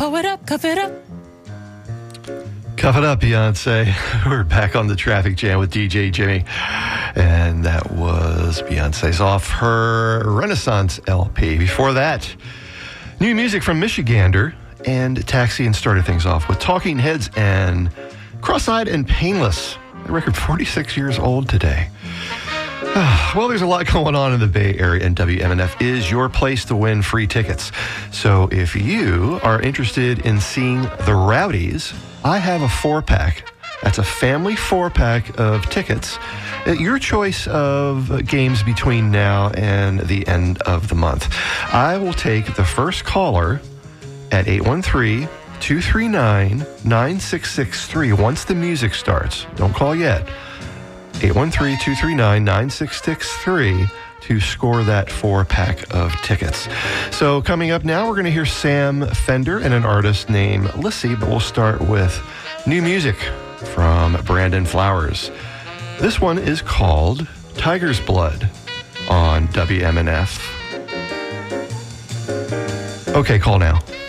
Pull it up, cuff it up. Cuff it up, Beyonce. We're back on the Traffic Jam with DJ Jimmy. And that was Beyonce's off her Renaissance LP. Before that, new music from Michigander and Taxi, and started things off with Talking Heads and Cross-Eyed and Painless. The record 46 years old today. Well, there's a lot going on in the Bay Area, and WMNF is your place to win free tickets. So if you are interested in seeing the Rowdies, I have a 4-pack. That's a family 4-pack of tickets at your choice of games between now and the end of the month. I will take the first caller at 813-239-9663 once the music starts. Don't call yet. 813-239-9663 to score that 4-pack of tickets. So coming up now, we're going to hear Sam Fender and an artist named Lissy, but we'll start with new music from Brandon Flowers. This one is called Tiger's Blood on WMNF. Okay, call now.